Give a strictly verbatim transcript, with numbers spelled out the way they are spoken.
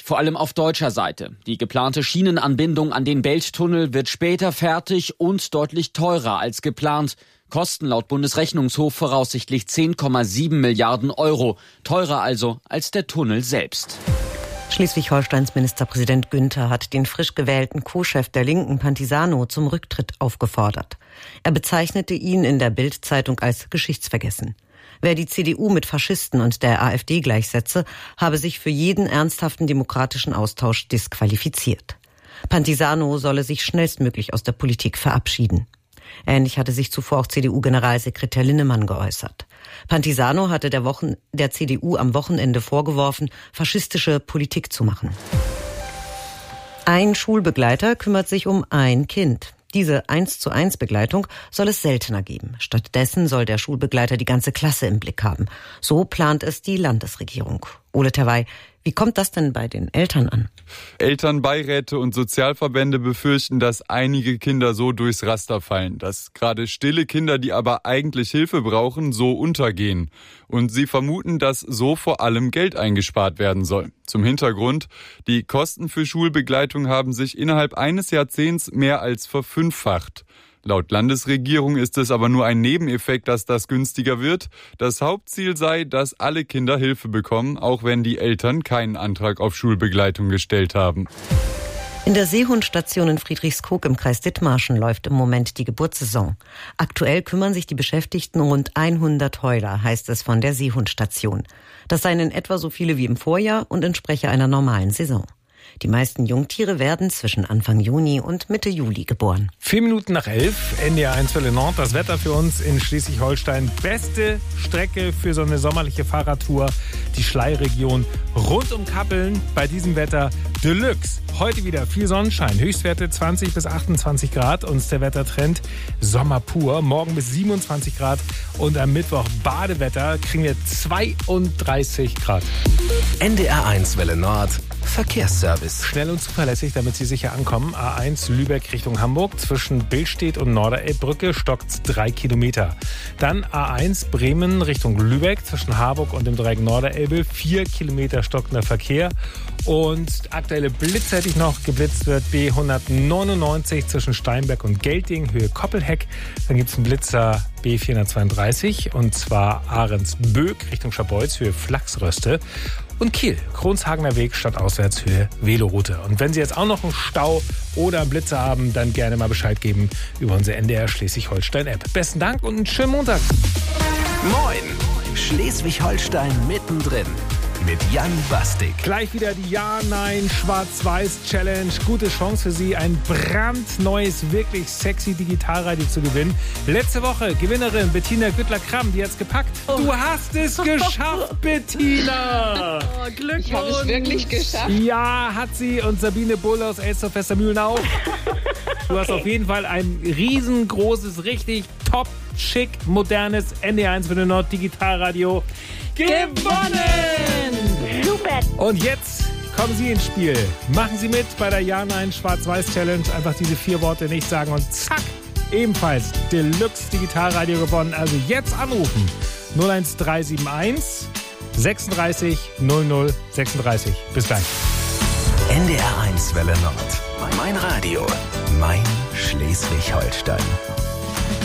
vor allem auf deutscher Seite. Die geplante Schienenanbindung an den Belttunnel wird später fertig und deutlich teurer als geplant. Kosten laut Bundesrechnungshof voraussichtlich zehn Komma sieben Milliarden Euro. Teurer also als der Tunnel selbst. Schleswig-Holsteins Ministerpräsident Günther hat den frisch gewählten Co-Chef der Linken Pantisano zum Rücktritt aufgefordert. Er bezeichnete ihn in der Bild-Zeitung als geschichtsvergessen. Wer die C D U mit Faschisten und der AfD gleichsetze, habe sich für jeden ernsthaften demokratischen Austausch disqualifiziert. Pantisano solle sich schnellstmöglich aus der Politik verabschieden. Ähnlich hatte sich zuvor auch C D U-Generalsekretär Linnemann geäußert. Pantisano hatte der, Wochen, der C D U am Wochenende vorgeworfen, faschistische Politik zu machen. Ein Schulbegleiter kümmert sich um ein Kind. Diese eins zu eins Begleitung soll es seltener geben. Stattdessen soll der Schulbegleiter die ganze Klasse im Blick haben. So plant es die Landesregierung. Ole Terwey, wie kommt das denn bei den Eltern an? Elternbeiräte und Sozialverbände befürchten, dass einige Kinder so durchs Raster fallen, dass gerade stille Kinder, die aber eigentlich Hilfe brauchen, so untergehen. Und sie vermuten, dass so vor allem Geld eingespart werden soll. Zum Hintergrund: Die Kosten für Schulbegleitung haben sich innerhalb eines Jahrzehnts mehr als verfünffacht. Laut Landesregierung ist es aber nur ein Nebeneffekt, dass das günstiger wird. Das Hauptziel sei, dass alle Kinder Hilfe bekommen, auch wenn die Eltern keinen Antrag auf Schulbegleitung gestellt haben. In der Seehundstation in Friedrichskoog im Kreis Dithmarschen läuft im Moment die Geburtssaison. Aktuell kümmern sich die Beschäftigten um rund hundert Heuler, heißt es von der Seehundstation. Das seien in etwa so viele wie im Vorjahr und entspreche einer normalen Saison. Die meisten Jungtiere werden zwischen Anfang Juni und Mitte Juli geboren. Vier Minuten nach elf, N D R eins Welle Nord. Das Wetter für uns in Schleswig-Holstein. Beste Strecke für so eine sommerliche Fahrradtour. Die Schlei-Region rund um Kappeln. Bei diesem Wetter Deluxe. Heute wieder viel Sonnenschein. Höchstwerte zwanzig bis achtundzwanzig Grad. Uns der Wettertrend Sommer pur. Morgen bis siebenundzwanzig Grad. Und am Mittwoch Badewetter kriegen wir zweiunddreißig Grad. N D R eins Welle Nord. Verkehrsservice. Schnell und zuverlässig, damit Sie sicher ankommen. A eins Lübeck Richtung Hamburg. Zwischen Billstedt und Norderelbbrücke stockt drei Kilometer. Dann A eins Bremen Richtung Lübeck. Zwischen Harburg und dem Dreieck Norderelbe. Vier Kilometer stockender Verkehr. Und aktuelle Blitzer, die noch geblitzt wird. B hundertneunundneunzig zwischen Steinberg und Gelting, Höhe Koppelheck. Dann gibt es einen Blitzer B vierhundertzweiunddreißig. Und zwar Ahrensböck Richtung Scharbeutz, Höhe Flachsröste. Und Kiel, Kronshagener Weg, Stadtauswärtshöhe, Veloroute. Und wenn Sie jetzt auch noch einen Stau oder einen Blitzer haben, dann gerne mal Bescheid geben über unsere N D R Schleswig-Holstein-App. Besten Dank und einen schönen Montag. Moin, Schleswig-Holstein mittendrin. Mit Jan Bastik. Gleich wieder die Ja-Nein-Schwarz-Weiß-Challenge. Gute Chance für Sie, ein brandneues, wirklich sexy Digitalradio zu gewinnen. Letzte Woche Gewinnerin Bettina Güttler-Kramm, die hat's gepackt. Oh. Du hast es geschafft, Bettina! Oh, Glückwunsch! Ich habe es wirklich geschafft. Ja, hat sie. Und Sabine Bull aus Elsterfester-Mühlen auch. Du hast auf jeden Fall ein riesengroßes, richtig top, schick, modernes N D R eins Welle Nord Digitalradio gewonnen! Super! Und jetzt kommen Sie ins Spiel. Machen Sie mit bei der Ja-Nein-Schwarz-Weiß-Challenge. Einfach diese vier Worte nicht sagen und zack, ebenfalls Deluxe Digitalradio gewonnen. Also jetzt anrufen. null eins drei sieben eins sechsunddreißig null null sechsunddreißig. Bis gleich. N D R eins Welle Nord. Mein Radio. Mein Schleswig-Holstein.